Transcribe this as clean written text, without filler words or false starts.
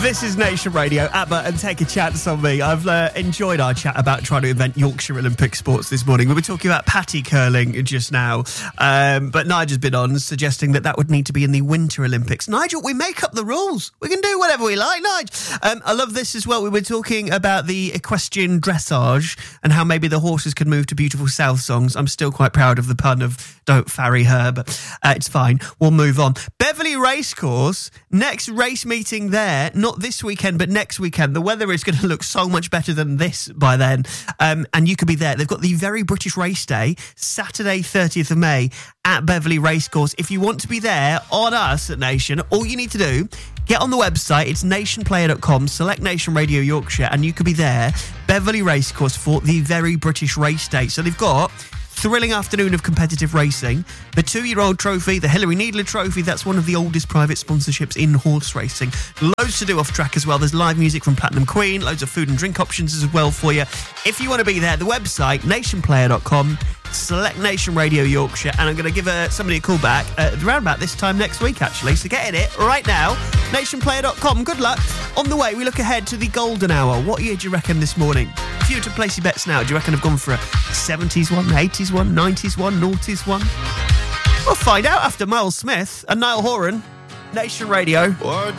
This is Nation Radio. Abba, and take a chance on me. I've enjoyed our chat about trying to invent Yorkshire Olympic sports this morning. We were talking about patty curling just now, but Nigel's been on suggesting that would need to be in the Winter Olympics. Nigel, we make up the rules. We can do whatever we like, Nigel. I love this as well. We were talking about the equestrian dressage and how maybe the horses could move to beautiful South songs. I'm still quite proud of the pun of "Don't farry her," but it's fine. We'll move on. Beverley Racecourse, next race meeting there, not this weekend, but next weekend. The weather is going to look so much better than this by then. And you could be there. They've got the Very British Race Day, Saturday, 30th of May at Beverley Racecourse. If you want to be there on us at Nation, all you need to do, get on the website. It's nationplayer.com, select Nation Radio Yorkshire, and you could be there, Beverley Racecourse, for the Very British Race Day. So they've got thrilling afternoon of competitive racing, the 2-year-old trophy, the Hilary Needler Trophy. That's one of the oldest private sponsorships in horse racing. Loads to do off track as well. There's live music from Platinum Queen, loads of food and drink options as well for you. If you want to be there, the website, nationplayer.com, select Nation Radio Yorkshire, and I'm going to give somebody a call back around about this time next week, actually. So get in it right now, nationplayer.com. Good luck. On the way, we look ahead to the golden hour. What year do you reckon this morning? If you were to place your bets now, do you reckon I've gone for a 70s one, 80s one, 90s one, noughties one? We'll find out after Miles Smith and Niall Horan. Nation Radio.